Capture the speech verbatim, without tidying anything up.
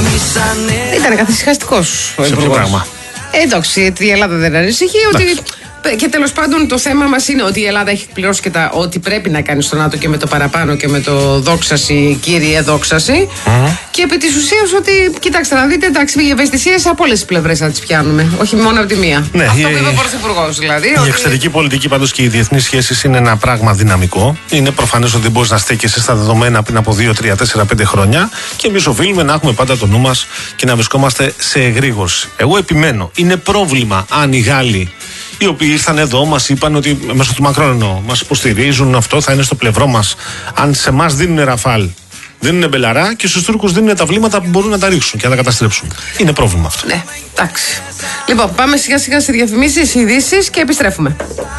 Ήταν καθησυχαστικός ο Σε ποιο πράγμα? Ε, εντάξει, η Ελλάδα δεν ανησυχεί. Ότι... Και τέλος πάντων το θέμα μας είναι ότι η Ελλάδα έχει πληρώσει και τα ό,τι πρέπει να κάνει στο ΝΑΤΟ και με το παραπάνω και με το δόξαση, κύριε δόξαση. Mm. Και επί της ουσίας ότι, κοιτάξτε να δείτε, εντάξει, οι ευαισθησίες από όλες τις πλευρές θα τις πιάνουμε. Όχι μόνο από τη μία. Ναι, αυτό η, που είπε ο Πρωθυπουργός δηλαδή. Η ότι... εξωτερική πολιτική πάντως και οι διεθνείς σχέσεις είναι ένα πράγμα δυναμικό. Είναι προφανές ότι δεν μπορείς να στέκεσαι στα δεδομένα πριν από δύο, τρία, τέσσερα, πέντε χρόνια. Και εμείς οφείλουμε να έχουμε πάντα το νου μας και να βρισκόμαστε σε εγρήγορση. Εγώ επιμένω, είναι πρόβλημα αν οι Γάλλοι, οι οποίοι ήρθαν εδώ, μας είπαν ότι μέσω του Μακρόν μας υποστηρίζουν, αυτό θα είναι στο πλευρό μας. Αν σε εμάς δίνουν Ραφάλ, δίνουν μπελαρά και στους Τούρκους δίνουν τα βλήματα που μπορούν να τα ρίξουν και να τα καταστρέψουν. Είναι πρόβλημα αυτό. Ναι, εντάξει. Λοιπόν, πάμε σιγά σιγά σε διαφημίσεις, ειδήσεις και επιστρέφουμε.